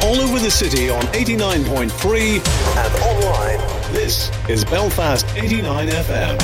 all over the city on 89.3 and online. This is Belfast 89 FM.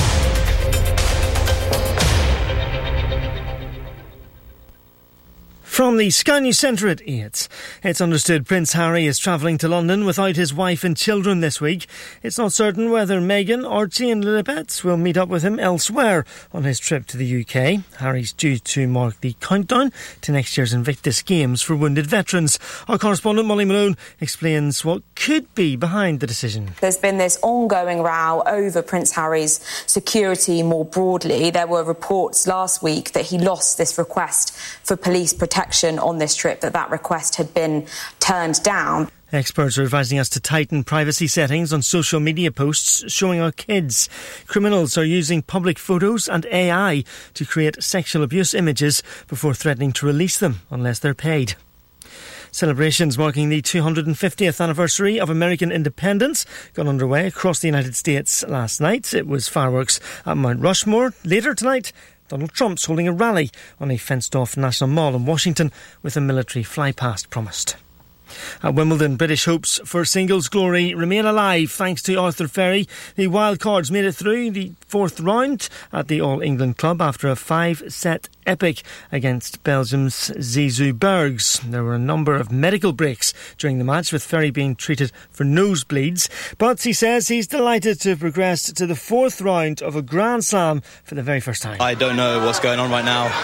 From the Sky News Centre at 8. It's understood Prince Harry is travelling to London without his wife and children this week. It's not certain whether Meghan, Archie and Lilibet will meet up with him elsewhere on his trip to the UK. Harry's due to mark the countdown to next year's Invictus Games for wounded veterans. Our correspondent Molly Malone explains what could be behind the decision. There's been this ongoing row over Prince Harry's security more broadly. There were reports last week that he lost this request for police protection on this trip, that request had been turned down. Experts are advising us to tighten privacy settings on social media posts showing our kids. Criminals are using public photos and AI to create sexual abuse images before threatening to release them unless they're paid. Celebrations marking the 250th anniversary of American independence got underway across the United States last night. It was fireworks at Mount Rushmore. Later tonight, Donald Trump's holding a rally on a fenced-off National Mall in Washington with a military flypast promised. At Wimbledon, British hopes for singles glory remain alive thanks to Arthur Ferry. The wildcards made it through the fourth round at the All England Club after a 5-set epic against Belgium's Zizou Bergs. There were a number of medical breaks during the match, with Ferry being treated for nosebleeds. But he says he's delighted to have progressed to the fourth round of a Grand Slam for the very first time. I don't know what's going on right now.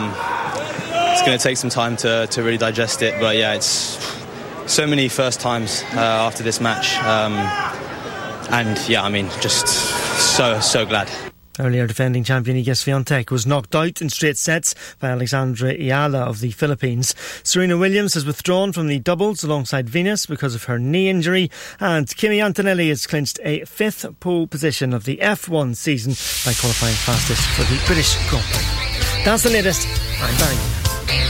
It's going to take some time to really digest it. But yeah, it's so many first times after this match, and yeah, I mean, just so glad. Earlier defending champion Iga Swiatek was knocked out in straight sets by Alexandra Ayala of the Philippines. Serena Williams has withdrawn from the doubles alongside Venus because of her knee injury, and Kimi Antonelli has clinched a fifth pole position of the F1 season by qualifying fastest for the British Grand Prix. That's the latest. I'm Barry.